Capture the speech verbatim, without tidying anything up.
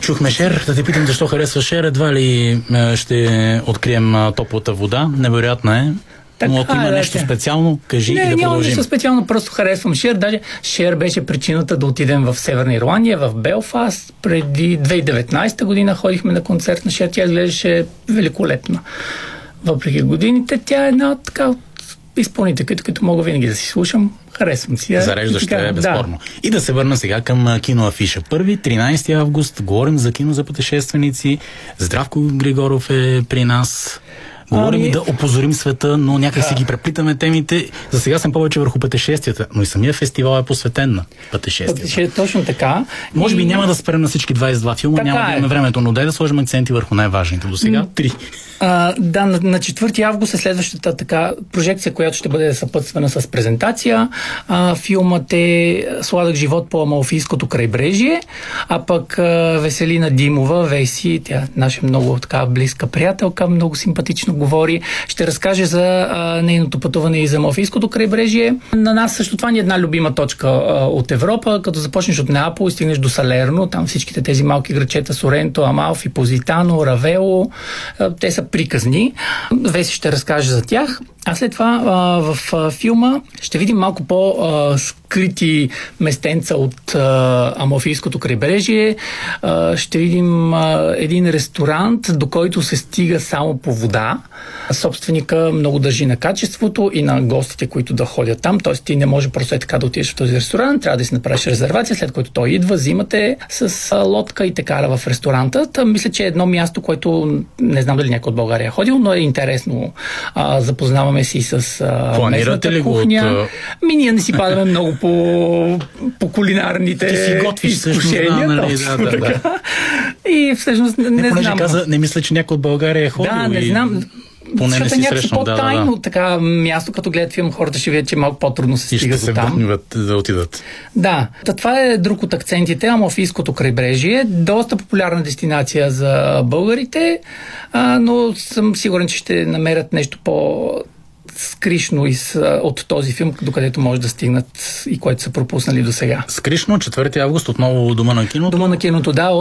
Чухме Шер, да те питам защо харесва Шер, едва ли ще открием топлата вода, невероятна е. Така, но ако има да, нещо да. специално, кажи не, и да продължим. Не, няма нещо специално, просто харесвам Шер. Даже Шер беше причината да отидем в Северна Ирландия, в Белфаст. Преди две хиляди и деветнадесета година ходихме на концерт на Шер. Тя изглеждаше великолепна. Въпреки годините, тя е една така изпълнителка, като мога винаги да си слушам. Харесвам си. Зареждащо е, безспорно. Да. И да се върна сега към киноафиша. Първи, тринадесети август, говорим за кино за пътешественици. Здравко Григоров е при нас. Говорим ами... и да опозорим света, но някак си ги преплитаме темите. За сега съм повече върху пътешествията, но и самия фестивал е посветен на пътешествията. Пътеше, точно така. Може би и... няма да спрем на всички двадесет и два филма, така няма да имаме времето, но дай да сложим акценти върху най-важните до сега. Три. А, да, на, на четвърти август е следващата така прожекция, която ще бъде съпътствана с презентация. А, филмът е Сладък живот по Амалфийското крайбрежие, а пък а, Веселина Димова, Веси, тя наша много така близка приятелка, много симпатично говори, ще разкаже за а, нейното пътуване и за Амалфийското крайбрежие. На нас също това ни е една любима точка а, от Европа, като започнеш от Неапол и стигнеш до Салерно, там всичките тези малки грачета Соренто, Амалфи, Позитано, Равело, а, те са приказни. Веси ще разкаже за тях. А след това а, в а, филма ще видим малко по-скрити местенца от а, Амалфийското крайбрежие. А, ще видим а, един ресторант, до който се стига само по вода. Собственика много държи на качеството и на гостите, които да ходят там. Тоест ти не може просто е така да отидеш в този ресторант, трябва да си направиш резервация, след което той идва, взимате с а, лодка и те кара в ресторанта. Та, мисля, че е едно място, което не знам дали някой от България е ходил, но е интересно. А, запознаваме си с а, местната кухня. От... Ми ние не си падаме много по, по кулинарните ти си готвиш изкушения. Да, нали, да, да, да. И всъщност не, не, не знам. Каза, не мисля, че някой от България е ходил. Да, не и... знам. Поне защото не си някакво по-тайно да, да. така място, като гледат филм, хората ще видят, че малко по-трудно се и стига ще до там. се върнат да отидат. Да. Та, това е друг от акцентите. Амалфийското крайбрежие. Доста популярна дестинация за българите, а, но съм сигурен, че ще намерят нещо по скришно из, от този филм, докъдето може да стигнат и което са пропуснали до сега. Скришно, четвърти август, отново Дома на киното. Дома на киното, да.